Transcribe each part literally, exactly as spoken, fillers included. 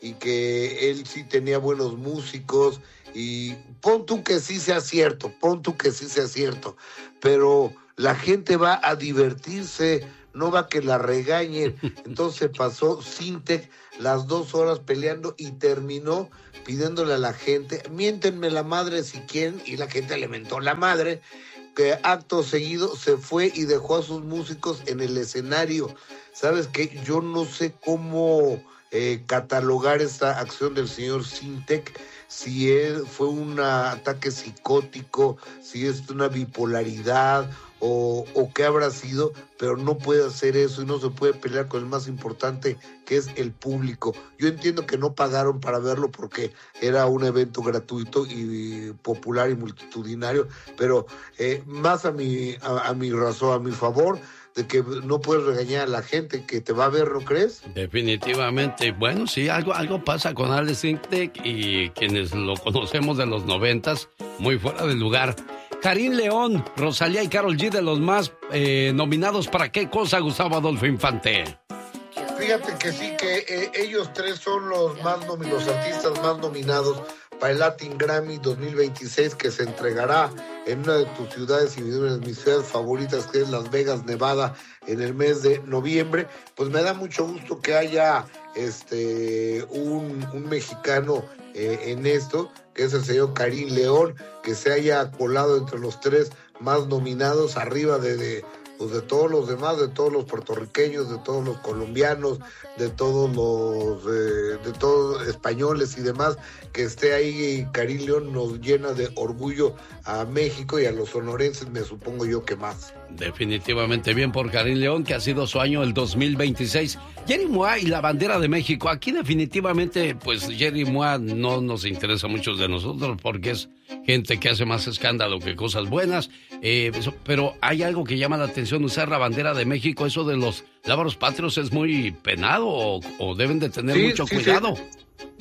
y que él sí tenía buenos músicos, y pon tú que sí sea cierto, pon tú que sí sea cierto, pero la gente va a divertirse, no va a que la regañen. Entonces pasó Sintec las dos horas peleando y terminó pidiéndole a la gente, miéntenme la madre si quieren, y la gente le mentó la madre, que acto seguido se fue y dejó a sus músicos en el escenario. ¿Sabes qué? Yo no sé cómo eh, catalogar esta acción del señor Sintec, si él fue un ataque psicótico, si es una bipolaridad o, o qué habrá sido, pero no puede hacer eso y no se puede pelear con el más importante, que es el público. Yo entiendo que no pagaron para verlo porque era un evento gratuito y popular y multitudinario, pero eh, más a mi, a, a mi razón, a mi favor, de que no puedes regañar a la gente que te va a ver, ¿no crees? Definitivamente. Bueno, sí, algo, algo pasa con Alex Sintec y quienes lo conocemos de los noventas, muy fuera de lugar. Karim León, Rosalía y Karol G de los más eh, nominados para qué cosa, Gustavo Adolfo Infante. Fíjate que sí, que eh, ellos tres son los más nomi- los artistas más nominados para el Latin Grammy dos mil veintiséis, que se entregará en una de tus ciudades y una de mis ciudades favoritas, que es Las Vegas, Nevada, en el mes de noviembre. Pues me da mucho gusto que haya este un, un mexicano eh, en esto, que es el señor Karim León, que se haya colado entre los tres más nominados, arriba de, de pues de todos los demás, de todos los puertorriqueños, de todos los colombianos, de todos los eh, de todos españoles y demás. Que esté ahí Karim León nos llena de orgullo a México y a los sonorenses, me supongo yo que más. Definitivamente bien por Karim León, que ha sido su año el dos mil veintiséis. Jerry Mois y la bandera de México. Aquí definitivamente, pues Jerry Mois no nos interesa a muchos de nosotros porque es gente que hace más escándalo que cosas buenas. Eh, eso, pero hay algo que llama la atención, usar la bandera de México. Eso de los lábaros patrios es muy penado o, o deben de tener sí, mucho sí, cuidado. Sí.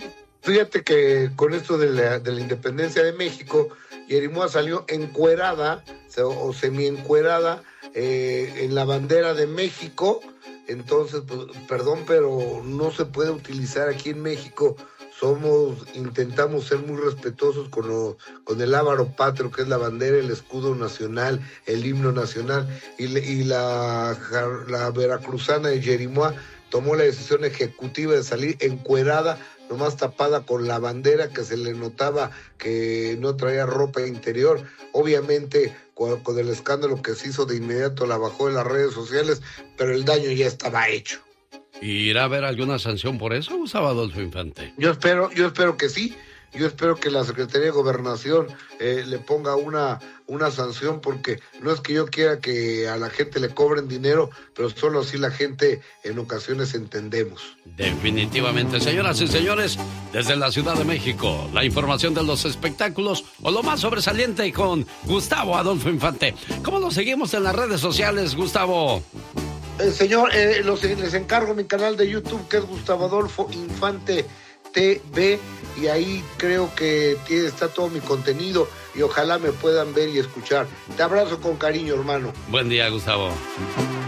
Fíjate que con esto de la, de la independencia de México, Jerry Mois salió encuerada o semi-encuerada eh, en la bandera de México. Entonces, pues, perdón, pero no se puede utilizar aquí en México. Somos, intentamos ser muy respetuosos con, lo, con el lábaro patrio, que es la bandera, el escudo nacional, el himno nacional, y, y la, la veracruzana de Jerry Mois tomó la decisión ejecutiva de salir encuerada, nomás tapada con la bandera, que se le notaba que no traía ropa interior. Obviamente, con, con el escándalo que se hizo, de inmediato la bajó de las redes sociales, pero el daño ya estaba hecho. ¿Irá a haber alguna sanción por eso, Gustavo Adolfo Infante? Yo espero, yo espero que sí. Yo espero que la Secretaría de Gobernación eh, le ponga una, una sanción, porque no es que yo quiera que a la gente le cobren dinero, pero solo así la gente en ocasiones entendemos. Definitivamente. Señoras y señores, desde la Ciudad de México, la información de los espectáculos o lo más sobresaliente con Gustavo Adolfo Infante. ¿Cómo lo seguimos en las redes sociales, Gustavo? Eh, señor, eh, los, les encargo mi canal de YouTube, que es Gustavo Adolfo Infante T V, y ahí creo que tiene, está todo mi contenido, y ojalá me puedan ver y escuchar. Te abrazo con cariño, hermano. Buen día, Gustavo.